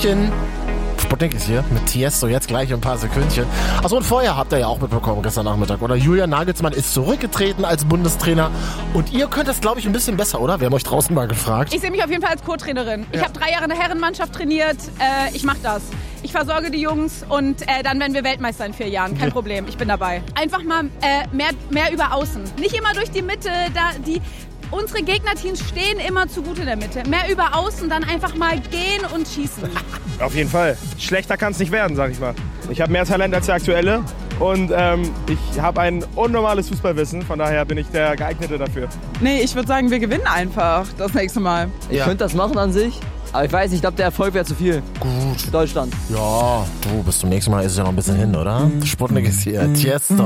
Hallöchen. Sputnik ist hier mit Tiesto, jetzt gleich in ein paar Sekündchen. Achso, und vorher habt ihr ja auch mitbekommen gestern Nachmittag, oder? Julian Nagelsmann ist zurückgetreten als Bundestrainer. Und ihr könnt das, glaube ich, ein bisschen besser, oder? Wir haben euch draußen mal gefragt. Ich sehe mich auf jeden Fall als Co-Trainerin. Ich habe 3 Jahre eine Herrenmannschaft trainiert. Ich mache das. Ich versorge die Jungs und dann werden wir Weltmeister in 4 Jahren. Kein Problem, ich bin dabei. Einfach mal mehr über Außen. Nicht immer durch die Mitte. Unsere Gegnerteams stehen immer zu gut in der Mitte. Mehr über Außen, dann einfach mal gehen und schießen. Auf jeden Fall. Schlechter kann es nicht werden, sag ich mal. Ich habe mehr Talent als der Aktuelle und ich habe ein unnormales Fußballwissen. Von daher bin ich der Geeignete dafür. Nee, ich würde sagen, wir gewinnen einfach das nächste Mal. Ich könnte das machen an sich, aber ich weiß nicht, ich glaube, der Erfolg wäre zu viel. Gut. Für Deutschland. Ja, du, bis zum nächsten Mal ist es ja noch ein bisschen hin, oder? Sputnik ist hier. Tiesto.